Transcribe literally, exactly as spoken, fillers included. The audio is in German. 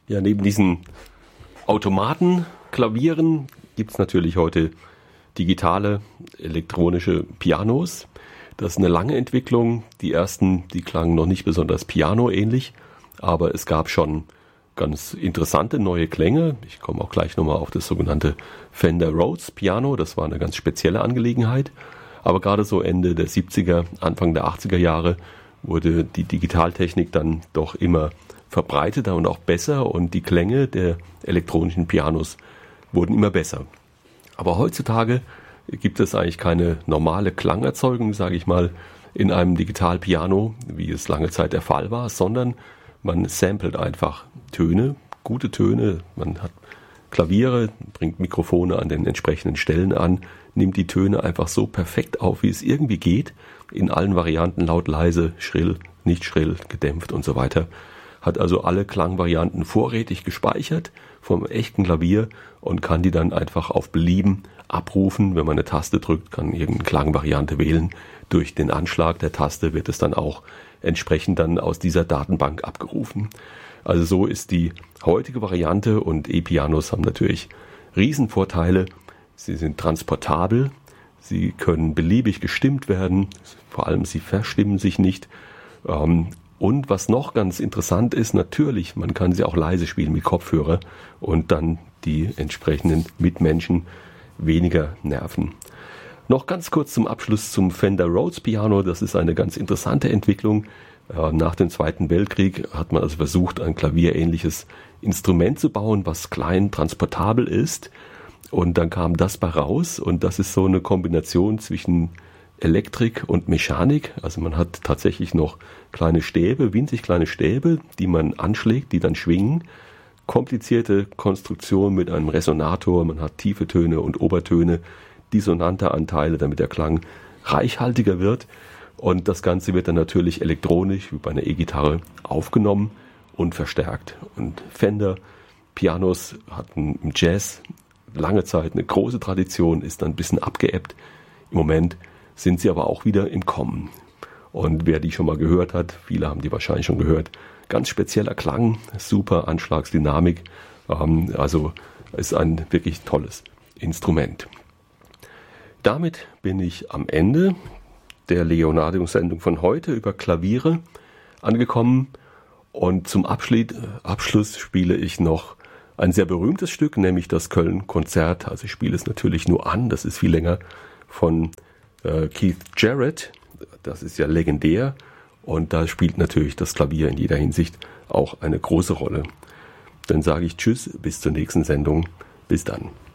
Ja, neben diesen Automaten, Klavieren gibt es natürlich heute digitale elektronische Pianos. Das ist eine lange Entwicklung. Die ersten, die klangen noch nicht besonders pianoähnlich, aber es gab schon ganz interessante neue Klänge. Ich komme auch gleich nochmal auf das sogenannte Fender Rhodes Piano. Das war eine ganz spezielle Angelegenheit. Aber gerade so Ende der siebziger, Anfang der achtziger Jahre wurde die Digitaltechnik dann doch immer verbreiteter und auch besser und die Klänge der elektronischen Pianos wurden immer besser. Aber heutzutage gibt es eigentlich keine normale Klangerzeugung, sage ich mal, in einem Digitalpiano, wie es lange Zeit der Fall war, sondern man samplet einfach Töne, gute Töne, man hat Klaviere, bringt Mikrofone an den entsprechenden Stellen an, nimmt die Töne einfach so perfekt auf, wie es irgendwie geht, in allen Varianten, laut, leise, schrill, nicht schrill, gedämpft und so weiter. Hat also alle Klangvarianten vorrätig gespeichert vom echten Klavier und kann die dann einfach auf Belieben abrufen. Wenn man eine Taste drückt, kann irgendeine Klangvariante wählen. Durch den Anschlag der Taste wird es dann auch entsprechend dann aus dieser Datenbank abgerufen. Also so ist die heutige Variante und E-Pianos haben natürlich Riesenvorteile. Sie sind transportabel, sie können beliebig gestimmt werden, vor allem sie verstimmen sich nicht. Und was noch ganz interessant ist, natürlich, man kann sie auch leise spielen mit Kopfhörer und dann die entsprechenden Mitmenschen weniger nerven. Noch ganz kurz zum Abschluss zum Fender Rhodes Piano. Das ist eine ganz interessante Entwicklung. Nach dem Zweiten Weltkrieg hat man also versucht, ein klavierähnliches Instrument zu bauen, was klein, transportabel ist. Und dann kam das bei raus und das ist so eine Kombination zwischen Elektrik und Mechanik. Also man hat tatsächlich noch kleine Stäbe, winzig kleine Stäbe, die man anschlägt, die dann schwingen. Komplizierte Konstruktion mit einem Resonator, man hat tiefe Töne und Obertöne, dissonante Anteile, damit der Klang reichhaltiger wird. Und das Ganze wird dann natürlich elektronisch wie bei einer E-Gitarre aufgenommen und verstärkt. Und Fender Pianos hatten im Jazz lange Zeit eine große Tradition, ist dann ein bisschen abgeebbt. Im Moment sind sie aber auch wieder im Kommen. Und wer die schon mal gehört hat, viele haben die wahrscheinlich schon gehört, ganz spezieller Klang, super Anschlagsdynamik, ähm, also ist ein wirklich tolles Instrument. Damit bin ich am Ende der Leonardo-Sendung von heute über Klaviere angekommen und zum Abschluss, Abschluss spiele ich noch ein sehr berühmtes Stück, nämlich das Köln-Konzert. Also ich spiele es natürlich nur an, das ist viel länger, von äh, Keith Jarrett. Das ist ja legendär und da spielt natürlich das Klavier in jeder Hinsicht auch eine große Rolle. Dann sage ich Tschüss, bis zur nächsten Sendung. Bis dann.